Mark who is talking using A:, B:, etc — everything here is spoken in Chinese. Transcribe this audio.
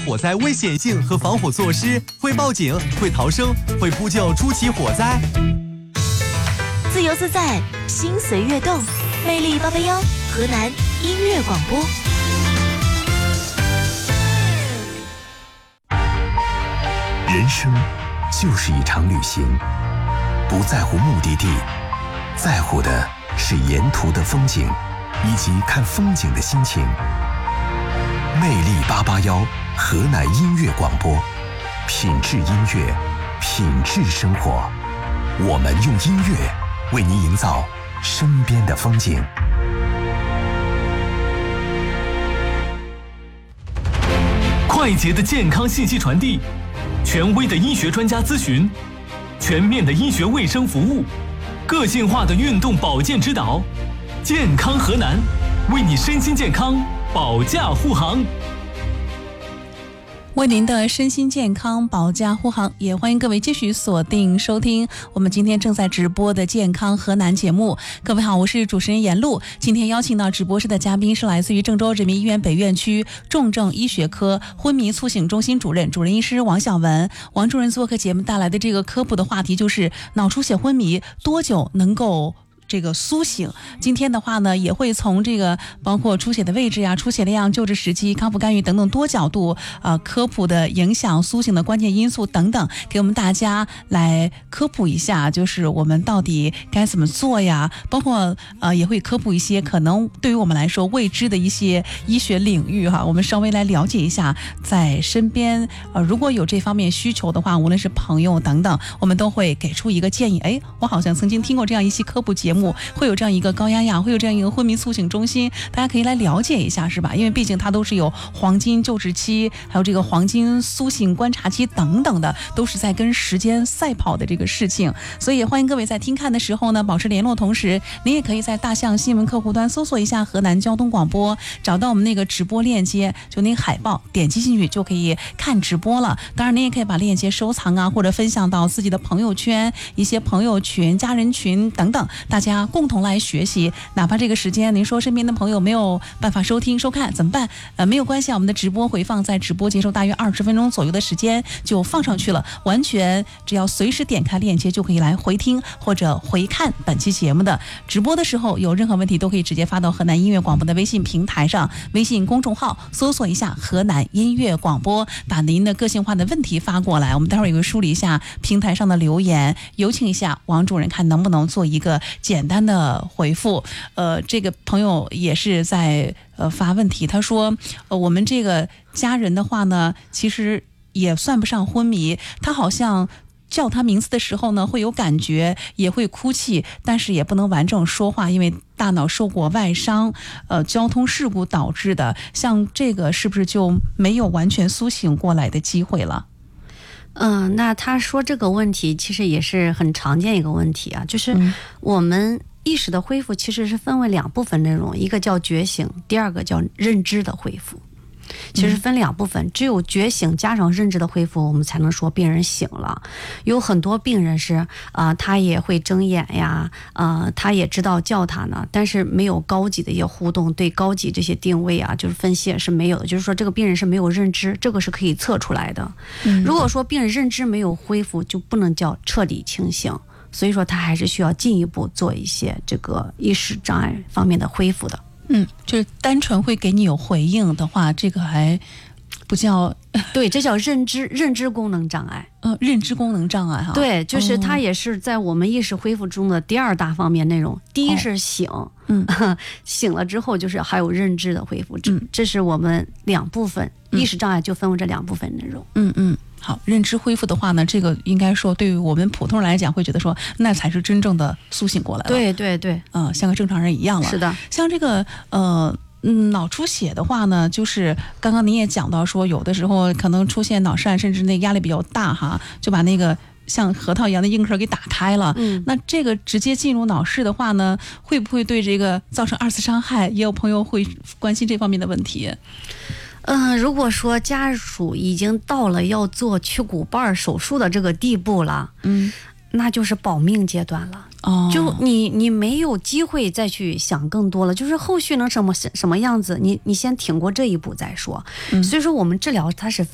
A: 火灾危险性和防火措施，会报警，会逃生，会扑救初期火灾。
B: 自由自在，心随悦动，魅力881，河南音乐广播。
C: 人生就是一场旅行，不在乎目的地，在乎的是沿途的风景以及看风景的心情。魅力881，河南音乐广播，品质音乐，品质生活。我们用音乐为您营造身边的风景。
D: 快捷的健康信息传递，权威的医学专家咨询，全面的医学卫生服务，个性化的运动保健指导，健康河南，为你身心健康保驾护航。
E: 为您的身心健康保驾护航，也欢迎各位继续锁定收听我们今天正在直播的健康河南节目。各位好，我是主持人严露。今天邀请到直播室的嘉宾是来自于郑州人民医院北院区重症医学科昏迷促醒中心主任医师王晓文。王主任做客节目带来的这个科普的话题就是脑出血昏迷多久能够这个苏醒。今天的话呢，也会从这个包括出血的位置呀、出血量、救治时机、康复干预等等多角度科普的影响苏醒的关键因素等等，给我们大家来科普一下，就是我们到底该怎么做呀？包括也会科普一些可能对于我们来说未知的一些医学领域哈，我们稍微来了解一下，在身边如果有这方面需求的话，无论是朋友等等，我们都会给出一个建议。哎，我好像曾经听过这样一期科普节目，会有这样一个高压氧，会有这样一个昏迷促醒中心，大家可以来了解一下，是吧？因为毕竟它都是有黄金救治期，还有这个黄金苏醒观察期等等的，都是在跟时间赛跑的这个事情。所以也欢迎各位在听看的时候呢，保持联络，同时您也可以在大象新闻客户端搜索一下河南交通广播，找到我们那个直播链接，就那个海报点击进去就可以看直播了。当然您也可以把链接收藏啊，或者分享到自己的朋友圈、一些朋友群、家人群等等，大家共同来学习。哪怕这个时间您说身边的朋友没有办法收听收看怎么办？没有关系，我们的直播回放在直播结束大约20分钟左右的时间就放上去了，完全只要随时点开链接就可以来回听或者回看本期节目的直播的时候，有任何问题都可以直接发到河南音乐广播的微信平台上，微信公众号搜索一下河南音乐广播，把您的个性化的问题发过来，我们待会儿也会梳理一下平台上的留言，有请一下王主任看能不能做一个简单的回复。这个朋友也是在发问题，他说我们这个家人的话呢，其实也算不上昏迷，他好像叫他名字的时候呢会有感觉，也会哭泣，但是也不能完整说话，因为大脑受过外伤，交通事故导致的，像这个是不是就没有完全苏醒过来的机会了？
F: 那他说这个问题其实也是很常见一个问题啊，就是我们意识的恢复其实是分为2部分内容，一个叫觉醒，第二个叫认知的恢复。其实分2部分，只有觉醒加上认知的恢复，我们才能说病人醒了。有很多病人是他也会睁眼呀，他也知道叫他呢，但是没有高级的一些互动，对高级这些定位啊，就是分析是没有的，就是说这个病人是没有认知，这个是可以测出来的。如果说病人认知没有恢复，就不能叫彻底清醒，所以说他还是需要进一步做一些这个意识障碍方面的恢复的。
E: 就是单纯会给你有回应的话，这个还不叫
F: 对，这叫认知功能障碍。
E: 认知功能障碍哈。
F: 对，就是它也是在我们意识恢复中的第2大方面内容。第一是醒，醒了之后就是还有认知的恢复，这是我们2部分，意识障碍就分为这2部分内容。
E: 好，认知恢复的话呢，这个应该说对于我们普通人来讲，会觉得说那才是真正的苏醒过来了。
F: 对对对，
E: 像个正常人一样了。
F: 是的，
E: 像这个脑出血的话呢，就是刚刚您也讲到说，有的时候可能出现脑疝，甚至那压力比较大哈，就把那个像核桃一样的硬壳给打开了。那这个直接进入脑室的话呢，会不会对这个造成2次伤害？也有朋友会关心这方面的问题。
F: 如果说家属已经到了要做去骨瓣手术的这个地步了，那就是保命阶段了。就你没有机会再去想更多了，就是后续能什么样子，你先挺过这一步再说。所以说我们治疗它是